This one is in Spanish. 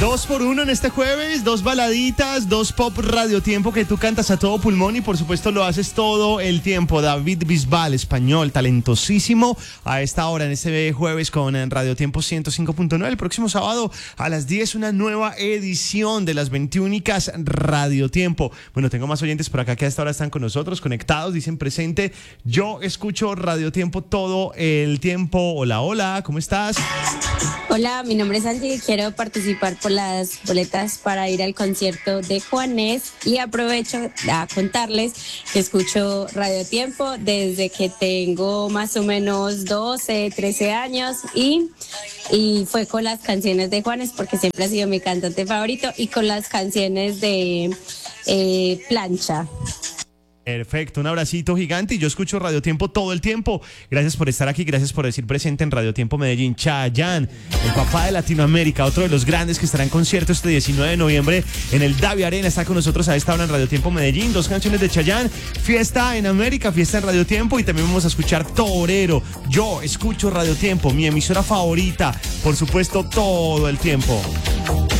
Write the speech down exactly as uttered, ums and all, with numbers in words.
Dos por uno en este jueves, dos baladitas, dos pop radio tiempo que tú cantas a todo pulmón y por supuesto lo haces todo el tiempo. David Bisbal, español, talentosísimo, a esta hora en este jueves con Radio Tiempo ciento cinco punto nueve. El próximo sábado a las diez una nueva edición de las veintiúnicas Radio Tiempo. Bueno, tengo más oyentes por acá que a esta hora están con nosotros, conectados, dicen presente. Yo escucho Radio Tiempo todo el tiempo. Hola, hola, ¿cómo estás? Hola, mi nombre es Angie y quiero participar por las boletas para ir al concierto de Juanes y aprovecho a contarles que escucho Radio Tiempo desde que tengo más o menos doce, trece años y, y fue con las canciones de Juanes porque siempre ha sido mi cantante favorito y con las canciones de eh, Plancha. Perfecto, un abracito gigante y yo escucho Radio Tiempo todo el tiempo. Gracias por estar aquí, gracias por decir presente en Radio Tiempo Medellín. Chayanne, el papá de Latinoamérica, otro de los grandes que estará en concierto este diecinueve de noviembre en el Davi Arena, está con nosotros a esta hora en Radio Tiempo Medellín. Dos canciones de Chayanne, Fiesta en América, Fiesta en Radio Tiempo y también vamos a escuchar Torero. Yo escucho Radio Tiempo, mi emisora favorita, por supuesto todo el tiempo.